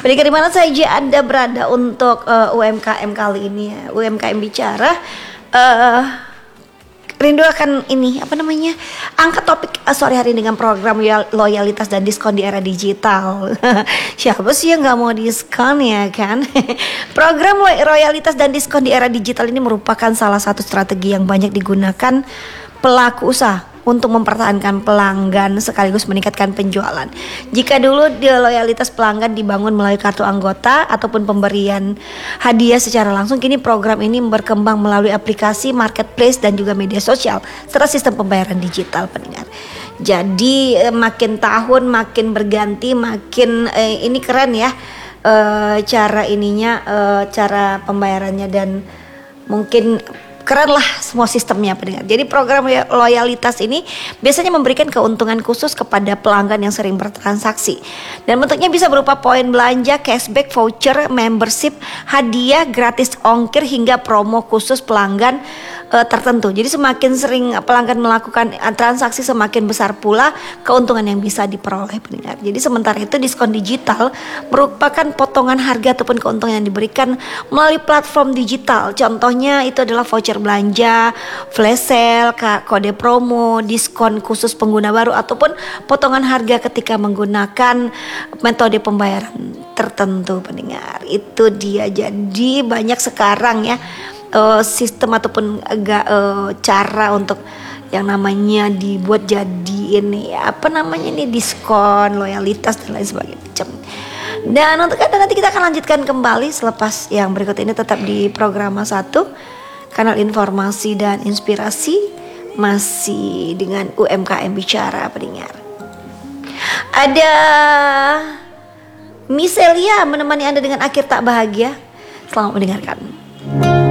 Pendengar di mana saja Anda berada untuk UMKM kali ini ya, UMKM bicara. Rindu akan ini apa namanya, angkat topik sore hari dengan program loyalitas dan diskon di era digital. Siapa sih yang nggak mau diskon ya kan? Program loyalitas dan diskon di era digital ini merupakan salah satu strategi yang banyak digunakan pelaku usaha untuk mempertahankan pelanggan sekaligus meningkatkan penjualan. Jika dulu loyalitas pelanggan dibangun melalui kartu anggota ataupun pemberian hadiah secara langsung, kini program ini berkembang melalui aplikasi, marketplace dan juga media sosial serta sistem pembayaran digital, pendengar. Jadi makin tahun makin berganti, makin ini keren ya, cara ininya, cara pembayarannya, dan mungkin keren lah semua sistemnya, pendengar. Jadi program loyalitas ini biasanya memberikan keuntungan khusus kepada pelanggan yang sering bertransaksi, dan bentuknya bisa berupa poin belanja, cashback, voucher, membership, hadiah, gratis ongkir hingga promo khusus pelanggan tertentu. Jadi semakin sering pelanggan melakukan transaksi, semakin besar pula keuntungan yang bisa diperoleh, pendengar. Jadi sementara itu diskon digital merupakan potongan harga ataupun keuntungan yang diberikan melalui platform digital. Contohnya itu adalah voucher belanja, flash sale, kode promo, diskon khusus pengguna baru, ataupun potongan harga ketika menggunakan metode pembayaran tertentu, pendengar. Itu dia. Jadi banyak sekarang ya sistem ataupun cara untuk yang namanya dibuat jadi ini apa namanya ini, diskon, loyalitas dan lain sebagainya. Dan untuk Anda nanti kita akan lanjutkan kembali selepas yang berikut ini. Tetap di program 1 kanal informasi dan inspirasi, masih dengan UMKM bicara, pendengar. Ada Miselia menemani Anda dengan akhir tak bahagia. Selamat mendengarkan.